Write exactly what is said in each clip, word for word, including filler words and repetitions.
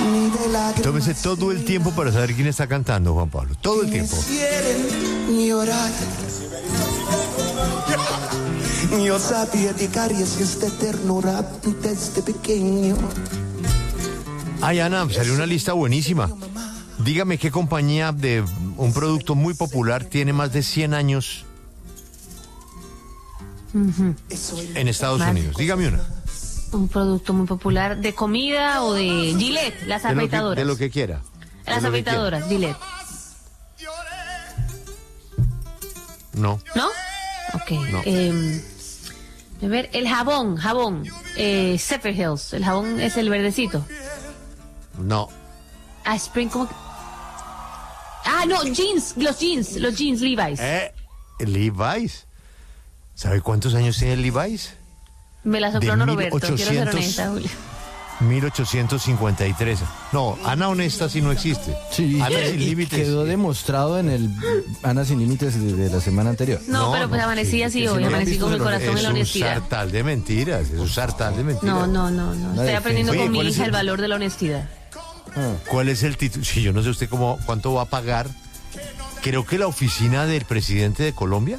Tómese todo el tiempo para saber quién está cantando, Juan Pablo. Todo el tiempo. Llorar. Yo sabía de caricias de ternura desde pequeño. Ay, Ana, salió una lista buenísima. Dígame qué compañía de un producto muy popular tiene más de cien años uh-huh. en Estados más Unidos. Dígame una. Un producto muy popular de comida o de Gillette, las afeitadoras. De lo que, de lo que quiera. Las afeitadoras, Gillette. No. ¿No? Ok. No. Eh, a ver, el jabón, jabón. Eh, Zephyrhills, el jabón es el verdecito. No. Ah, Spring, ¿cómo? Ah, no, jeans, los jeans, los jeans Levi's. Eh, Levi's. ¿Sabe cuántos años tiene Levi's? Me la sopló Norberto, quiero ser honesta, Julio. mil ochocientos cincuenta y tres. No, Ana Honesta sí no existe. Sí, Ana Sin y Límites. Quedó demostrado en el Ana Sin Límites de, de la semana anterior. No, no pero pues no, amanecí así sí, hoy, no amanecí con mi corazón en la honestidad. Es un sartal de mentiras, es un sartal de mentiras. No, no, no, no. Estoy aprendiendo Oye, con mi hija es el... el valor de la honestidad. ¿Cuál es el título? Sí, yo no sé usted cómo, cuánto va a pagar. Creo que la oficina del presidente de Colombia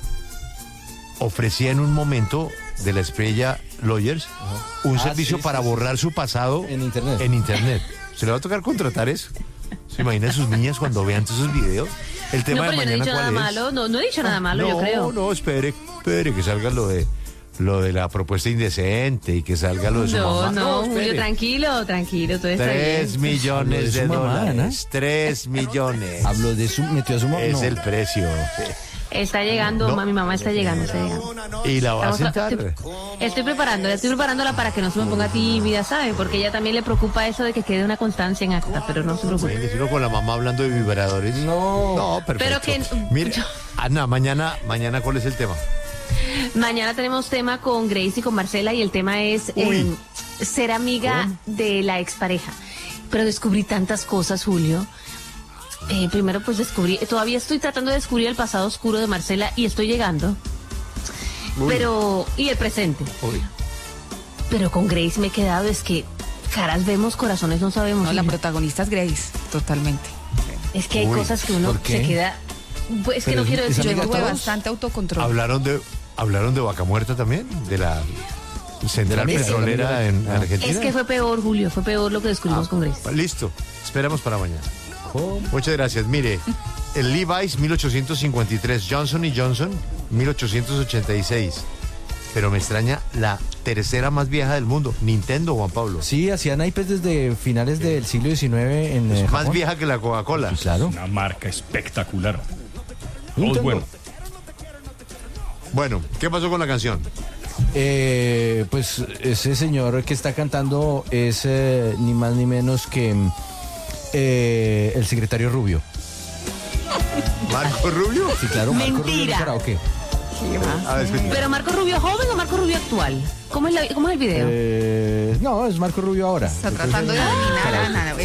ofrecía en un momento de la estrella Lawyers uh-huh. un ah, servicio sí, para sí, borrar su pasado en internet. En internet. ¿Se le va a tocar contratar eso? ¿Se imagina a sus niñas cuando vean todos esos videos? El tema no, de mañana, no he dicho ¿cuál nada es? malo, no, no he dicho nada malo, no, yo creo. No, no, espere, espere que salga lo de lo de la propuesta indecente y que salga lo de su no, mamá. No, no, Julio, tranquilo, tranquilo, todo está Tres bien. millones de, de mamá, dólares, ¿no? Tres millones. Habló de su, metió a su mamá. Es no. el precio. Está llegando, no. mi mamá está llegando, está llegando. ¿Y la va Estamos, a sentar? Estoy, estoy preparándola, estoy preparándola para que no se me ponga tímida, ¿sabe? Porque ella también le preocupa eso de que quede una constancia en acta, pero no se preocupe. Sino con la mamá hablando de vibradores. No. No, perfecto. Pero que... Mira, Ana, mañana, mañana, ¿cuál es el tema? Mañana tenemos tema con Grace y con Marcela y el tema es eh, ser amiga ¿Cómo? de la expareja. Pero descubrí tantas cosas, Julio. Eh, primero pues descubrí, todavía estoy tratando de descubrir el pasado oscuro de Marcela y estoy llegando. Uy. Pero, y el presente. Uy. Pero con Grace me he quedado, es que caras vemos, corazones no sabemos. No, la protagonista es Grace, totalmente. Es que hay Uy, cosas que uno se queda... Pues es que no quiero decir, yo tuve bastante autocontrol. ¿Hablaron de, ¿Hablaron de Vaca Muerta también? De la central petrolera en Argentina. Es que fue peor, Julio, fue peor lo que descubrimos ah, con Grace. Listo, esperamos para mañana. Oh. Muchas gracias. Mire, el Levi's mil ochocientos cincuenta y tres, Johnson y Johnson mil ochocientos ochenta y seis. Pero me extraña la tercera más vieja del mundo, Nintendo, Juan Pablo. Sí, hacían iPads desde finales del siglo diecinueve en es eh, más Japón. vieja que la Coca-Cola. Sí, claro. Una marca espectacular. Todo bueno. Bueno, ¿qué pasó con la canción? Eh, pues ese señor que está cantando es eh, ni más ni menos que eh, el secretario Rubio. ¿Marco Rubio? Sí, claro, Marco Mentira. Rubio. ¿Qué? A ver, ¿Pero Marco Rubio joven o Marco Rubio actual? ¿Cómo es, la, cómo es el video? Eh, no, es Marco Rubio ahora. Está tratando de adivinar, Ana.